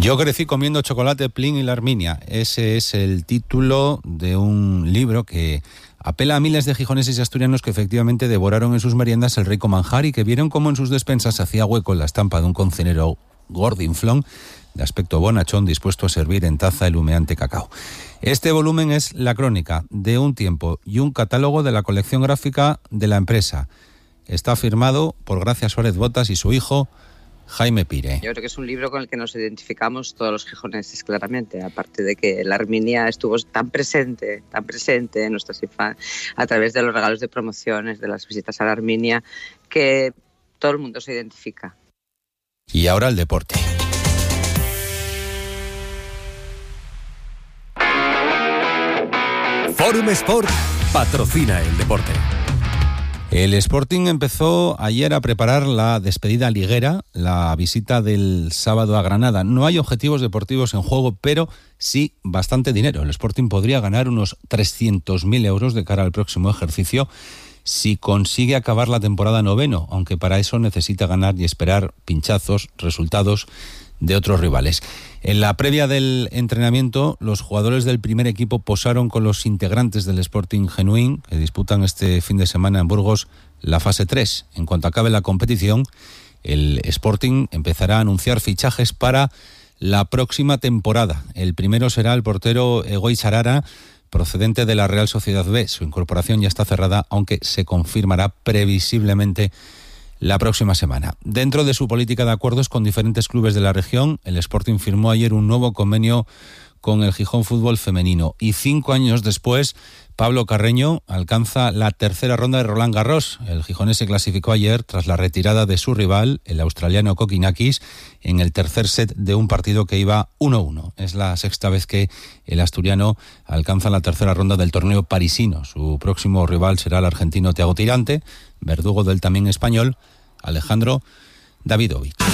Yo crecí comiendo chocolate Plin y la Arminia. Ese es el título de un libro que apela a miles de gijoneses y asturianos que efectivamente devoraron en sus meriendas el rico manjar y que vieron cómo en sus despensas se hacía hueco la estampa de un cocinero gordinflón de aspecto bonachón dispuesto a servir en taza el humeante cacao. Este volumen es la crónica de un tiempo y un catálogo de la colección gráfica de la empresa. Está firmado por Gracia Suárez Botas y su hijo Jaime Pire. Yo creo que es un libro con el que nos identificamos todos los gijoneses claramente, aparte de que la Arminia estuvo tan presente en nuestras infancias, a través de los regalos de promociones, de las visitas a la Arminia, que todo el mundo se identifica. Y ahora el deporte. Forum Sport patrocina el deporte. El Sporting empezó ayer a preparar la despedida liguera, la visita del sábado a Granada. No hay objetivos deportivos en juego, pero sí bastante dinero. El Sporting podría ganar unos 300.000 euros de cara al próximo ejercicio si consigue acabar la temporada noveno, aunque para eso necesita ganar y esperar pinchazos, resultados de otros rivales. En la previa del entrenamiento, los jugadores del primer equipo posaron con los integrantes del Sporting Genuín, que disputan este fin de semana en Burgos la fase 3. En cuanto acabe la competición, el Sporting empezará a anunciar fichajes para la próxima temporada. El primero será el portero Egoy Sarara, procedente de la Real Sociedad B. Su incorporación ya está cerrada, aunque se confirmará previsiblemente la próxima semana. Dentro de su política de acuerdos con diferentes clubes de la región, el Sporting firmó ayer un nuevo convenio con el Gijón Fútbol Femenino y 5 años después Pablo Carreño alcanza la tercera ronda de Roland Garros. El gijonés se clasificó ayer tras la retirada de su rival, el australiano Kokinakis, en el tercer set de un partido que iba 1-1. Es la sexta vez que el asturiano alcanza la tercera ronda del torneo parisino. Su próximo rival será el argentino Thiago Tirante, verdugo del también español Alejandro Davidovich.